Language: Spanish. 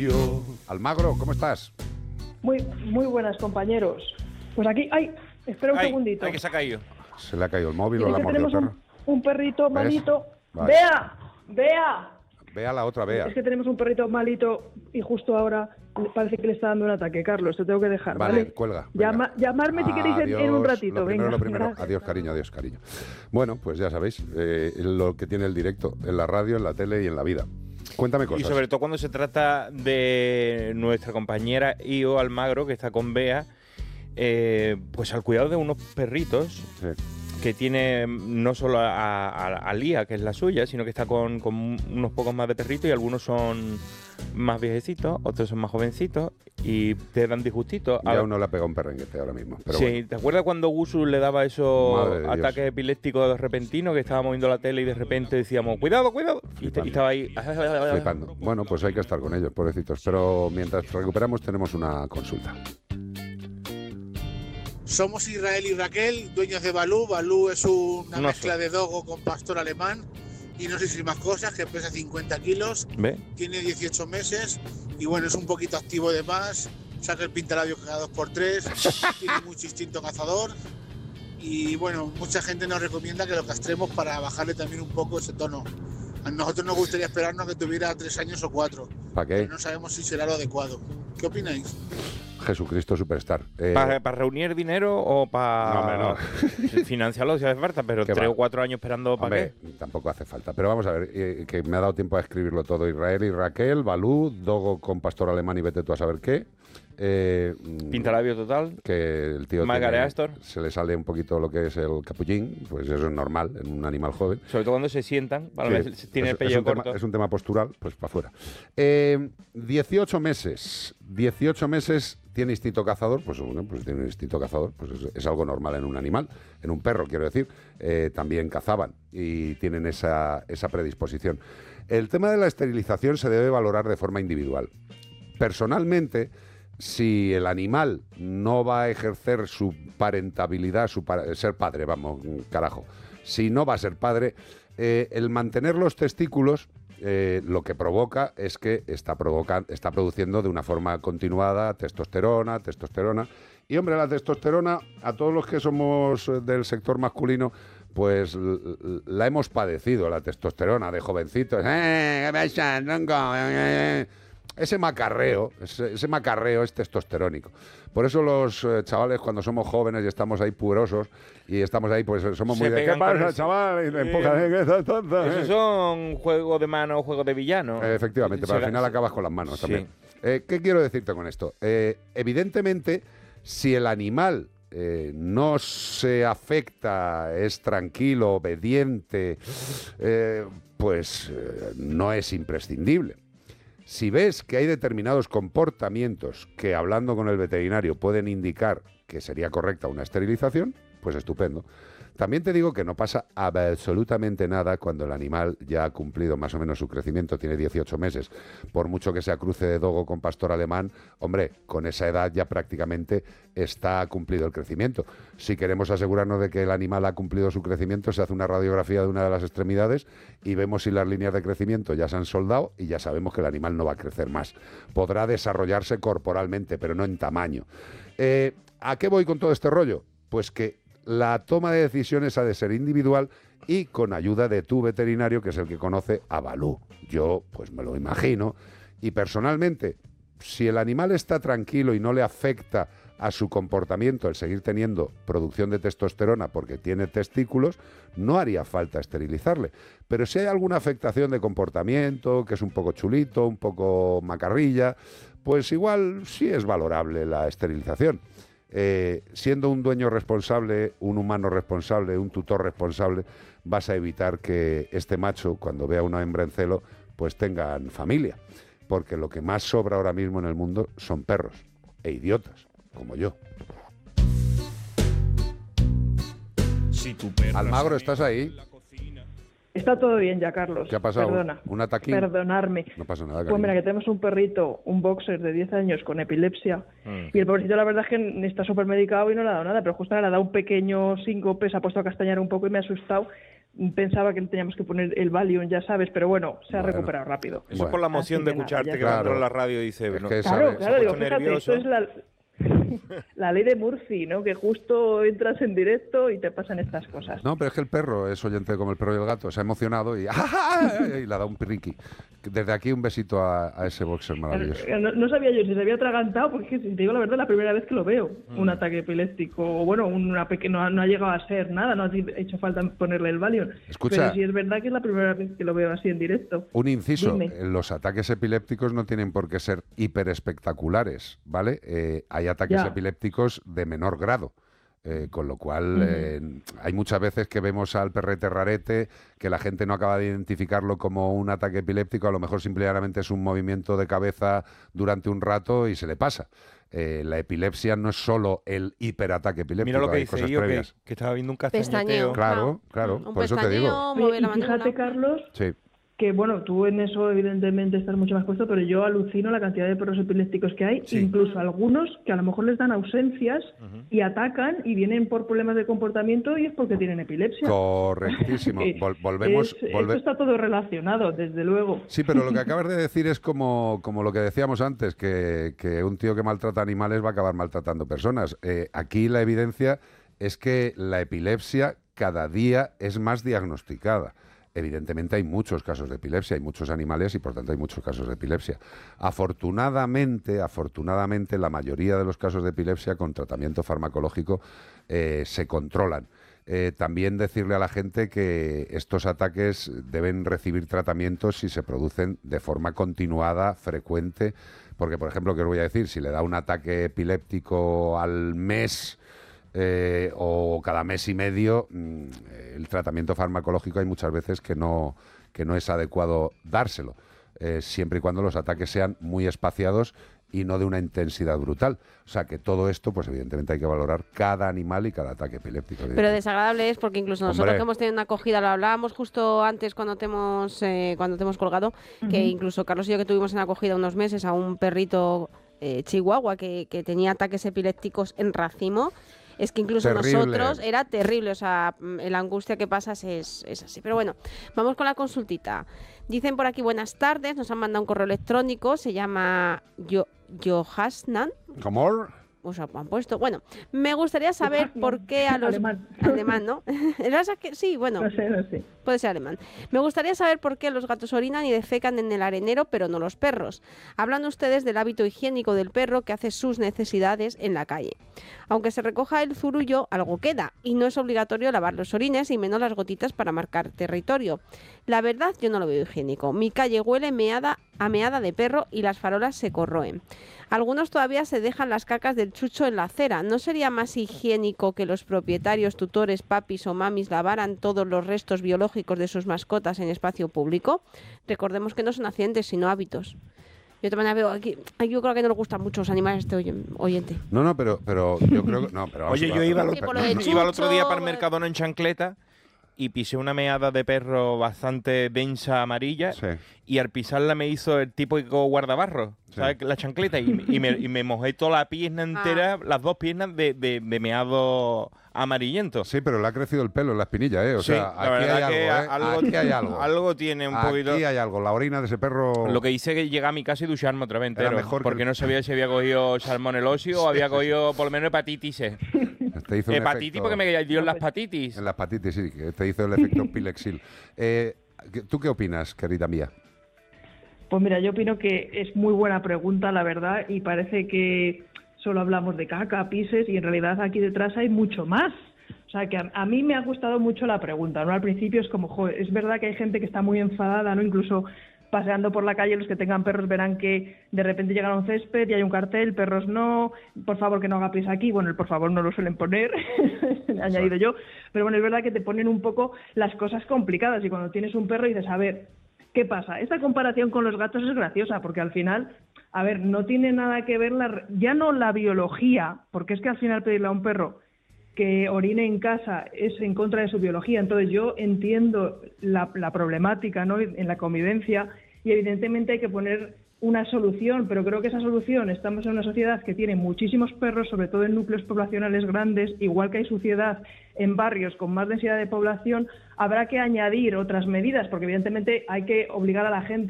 frío. Almagro, ¿cómo estás? Muy buenas, compañeros. Pues aquí, espera un segundito. Que se ha caído. ¿Se le ha caído el móvil o Es la que mordió el tenemos perro? un perrito ¿Ves? malito. Vale. ¡Vea! Vea la otra, vea. Es que tenemos un perrito malito y justo ahora parece que le está dando un ataque, Carlos. Te tengo que dejar, ¿vale? Vale, cuelga. Llamarme si queréis en un ratito. Lo primero, venga. lo primero. Gracias. Adiós, cariño. Bueno, pues ya sabéis, lo que tiene el directo, en la radio, en la tele y en la vida. Cuéntame cosas. Y sobre todo cuando se trata de nuestra compañera Io Almagro, que está con Bea, pues al cuidado de unos perritos. Sí. Que tiene no solo a Lía, que es la suya, sino que está con unos pocos más de perritos y algunos son más viejecitos, otros son más jovencitos y te dan disgustitos. Ya uno le ha pegado un perrenguete ahora mismo. Pero sí, bueno. ¿te acuerdas cuando Gusu le daba esos Madre de Dios. ataques epilépticos repentinos que estábamos viendo la tele y de repente decíamos, cuidado? Y estaba ahí... Flipando. Bueno, pues hay que estar con ellos, pobrecitos. Pero mientras recuperamos tenemos una consulta. Somos Israel y Raquel, dueños de Balú. Balú es una mezcla de dogo con pastor alemán y no sé si más cosas, que pesa 50 kilos, ¿Ve? tiene 18 meses y bueno, es un poquito activo de más, saca el pintalabio cada 2x3, tiene mucho instinto cazador y bueno, mucha gente nos recomienda que lo castremos para bajarle también un poco ese tono. A nosotros nos gustaría esperarnos que tuviera 3 años o 4. ¿Para qué? Pero no sabemos si será lo adecuado. ¿Qué opináis? Jesucristo Superstar. ¿Para reunir dinero o para No. financiarlo si hace falta? Pero 3 o 4 años esperando para qué. Tampoco hace falta. Pero vamos a ver, que me ha dado tiempo a escribirlo todo. Israel y Raquel, Balú, dogo con pastor alemán y vete tú a saber qué. Pintalabio total. Que el tío Astor. se le sale un poquito lo que es el capullín, pues eso es normal en un animal joven. Sobre todo cuando se sientan, Sí, tiene el pellejo corto. Es un tema postural, pues para afuera. 18 meses. 18 meses tiene instinto cazador, pues bueno, pues tiene un instinto cazador, pues es algo normal en un animal, en un perro, quiero decir. También cazaban y tienen esa predisposición. El tema de la esterilización se debe valorar de forma individual. Personalmente, si el animal no va a ejercer su parentabilidad, ser padre, vamos, carajo, si no va a ser padre, el mantener los testículos lo que provoca es que está produciendo de una forma continuada testosterona, y hombre, la testosterona, a todos los que somos del sector masculino, pues la hemos padecido, la testosterona de jovencitos. ¿Qué pasa, tronco? Ese macarreo es testosterónico. Por eso los chavales, cuando somos jóvenes y estamos ahí purosos y estamos ahí, pues somos muy de ¿qué pasa, chaval? Y le empujan, Esos son juegos de mano, juegos de villano. Efectivamente, pero al final acabas con las manos también. ¿Qué quiero decirte con esto? Evidentemente, si el animal no se afecta, es tranquilo, obediente, pues no es imprescindible. Si ves que hay determinados comportamientos que, hablando con el veterinario, pueden indicar que sería correcta una esterilización, pues estupendo. También te digo que no pasa absolutamente nada cuando el animal ya ha cumplido más o menos su crecimiento, tiene 18 meses. Por mucho que sea cruce de dogo con pastor alemán, hombre, con esa edad ya prácticamente está cumplido el crecimiento. Si queremos asegurarnos de que el animal ha cumplido su crecimiento, se hace una radiografía de una de las extremidades y vemos si las líneas de crecimiento ya se han soldado y ya sabemos que el animal no va a crecer más. Podrá desarrollarse corporalmente, pero no en tamaño. ¿A qué voy con todo este rollo? Pues que la toma de decisiones ha de ser individual y con ayuda de tu veterinario, que es el que conoce a Balú. Yo, pues me lo imagino. Y personalmente, si el animal está tranquilo y no le afecta a su comportamiento el seguir teniendo producción de testosterona porque tiene testículos, no haría falta esterilizarle. Pero si hay alguna afectación de comportamiento, que es un poco chulito, un poco macarrilla, pues igual sí es valorable la esterilización. Siendo un dueño responsable, un humano responsable, un tutor responsable, vas a evitar que este macho, cuando vea una hembra en celo, pues tengan familia. Porque lo que más sobra ahora mismo en el mundo son perros e idiotas, como yo. Almagro, ¿estás ahí? Está todo bien ya, Carlos. ¿Qué ha pasado? Perdona. ¿Un ataquín? Perdonarme. No pasa nada, cariño. Pues mira, que tenemos un perrito, un boxer de 10 años con epilepsia. Y el pobrecito, la verdad es que está súper medicado y no le ha dado nada, pero justo ahora le ha dado un pequeño síncope, se ha puesto a castañar un poco y me ha asustado. pensaba que le teníamos que poner el Valium, ya sabes, pero bueno, se ha recuperado rápido. Eso es por la emoción de escucharte que dentro de la radio dice... Es ¿no? que Claro, digo, fíjate, nervioso. esto es la ley de Murphy, ¿no? Que justo entras en directo y te pasan estas cosas. No, pero es que el perro es oyente como el perro y el gato, se ha emocionado y, y le ha dado un pirriqui. Desde aquí un besito a ese boxer maravilloso. No sabía yo si se había atragantado, porque si te digo la verdad, la primera vez que lo veo, un ataque epiléptico, o bueno, no ha llegado a ser nada, no ha hecho falta ponerle el Valium. Escucha, pero sí es verdad que es la primera vez que lo veo así en directo. Un inciso, Dime. los ataques epilépticos no tienen por qué ser hiperespectaculares, ¿vale? Hay ataques epilépticos de menor grado. Con lo cual hay muchas veces que vemos al perrete rarete que la gente no acaba de identificarlo como un ataque epiléptico, a lo mejor simplemente es un movimiento de cabeza durante un rato y se le pasa. La epilepsia no es solo el hiperataque epiléptico. Mira lo que hay dice cosas yo, previas. que estaba viendo un castañeteo. Claro, Un por eso te digo. pestañeo, mover la Y fíjate, mandíbula. Carlos, Sí. que bueno, tú en eso evidentemente estás mucho más puesto, pero yo alucino la cantidad de perros epilépticos que hay, incluso algunos que a lo mejor les dan ausencias y atacan y vienen por problemas de comportamiento y es porque tienen epilepsia. Correctísimo. Volvemos. Esto está todo relacionado, desde luego. Sí, pero lo que acabas de decir es como lo que decíamos antes, que un tío que maltrata animales va a acabar maltratando personas. Aquí la evidencia es que la epilepsia cada día es más diagnosticada. Evidentemente hay muchos casos de epilepsia, hay muchos animales y por tanto hay muchos casos de epilepsia. Afortunadamente, la mayoría de los casos de epilepsia con tratamiento farmacológico se controlan. También decirle a la gente que estos ataques deben recibir tratamientos si se producen de forma continuada, frecuente, porque por ejemplo, ¿qué os voy a decir? Si le da un ataque epiléptico al mes o cada mes y medio, el tratamiento farmacológico hay muchas veces que no es adecuado dárselo, siempre y cuando los ataques sean muy espaciados y no de una intensidad brutal. O sea que todo esto, pues evidentemente hay que valorar cada animal y cada ataque epiléptico. Pero desagradable es porque incluso nosotros que hemos tenido una acogida, lo hablábamos justo antes cuando te hemos colgado, que incluso Carlos y yo que tuvimos en acogida unos meses a un perrito chihuahua que tenía ataques epilépticos en racimo. Es que incluso nosotros era terrible, o sea, la angustia que pasas es así. Pero bueno, vamos con la consultita. Dicen por aquí, buenas tardes, nos han mandado un correo electrónico, se llama Johasnan. ¿Cómo? Os han puesto. Bueno, me gustaría saber por qué a los... Alemán, ¿no? Sí, bueno. No sé. Puede ser alemán. Me gustaría saber por qué los gatos orinan y defecan en el arenero, pero no los perros. Hablan ustedes del hábito higiénico del perro que hace sus necesidades en la calle. Aunque se recoja el zurullo, algo queda, y no es obligatorio lavar los orines y menos las gotitas para marcar territorio. La verdad, yo no lo veo higiénico. Mi calle huele a meada de perro y las farolas se corroen. Algunos todavía se dejan las cacas del chucho en la acera. ¿No sería más higiénico que los propietarios, tutores, papis o mamis lavaran todos los restos biológicos de sus mascotas en espacio público? Recordemos que no son accidentes, sino hábitos. Yo también veo aquí, yo creo que no le gustan mucho los animales a este oyente. No, pero yo creo que... No, pero oye, yo iba el otro día para el Mercadona en chancleta y pisé una meada de perro bastante densa amarilla y al pisarla me hizo el típico guardabarro, ¿sabes? La chancleta y me mojé toda la pierna entera, las dos piernas de meado amarillento. Sí, pero le ha crecido el pelo en la espinilla, ¿eh? O sea, aquí hay algo. Algo tiene un poquito. Aquí hay algo, la orina de ese perro... Lo que hice que llegar a mi casa y ducharme otra vez entero, mejor porque no sabía si había cogido salmonelosis o había cogido por lo menos hepatitis. Hepatitis porque me dio en las hepatitis. En las hepatitis, sí, que te hizo el efecto Pilexil. ¿Tú qué opinas, querida mía? Pues mira, yo opino que es muy buena pregunta, la verdad, y parece que solo hablamos de caca, pises, y en realidad aquí detrás hay mucho más. O sea, que a mí me ha gustado mucho la pregunta, ¿no? Al principio es como, joder, es verdad que hay gente que está muy enfadada, ¿no? Incluso paseando por la calle, los que tengan perros verán que de repente llegan a un césped y hay un cartel, perros no, por favor que no haga pis aquí. Bueno, el por favor no lo suelen poner, he añadido yo, pero bueno, es verdad que te ponen un poco las cosas complicadas y cuando tienes un perro dices, a ver, ¿qué pasa? Esta comparación con los gatos es graciosa porque al final, a ver, no tiene nada que ver ya no la biología, porque es que al final pedirle a un perro que orine en casa es en contra de su biología. Entonces yo entiendo la problemática, ¿no?, en la convivencia, y evidentemente hay que poner una solución, pero creo que esa solución, estamos en una sociedad que tiene muchísimos perros, sobre todo en núcleos poblacionales grandes, igual que hay suciedad en barrios con más densidad de población, habrá que añadir otras medidas, porque evidentemente hay que obligar a la gente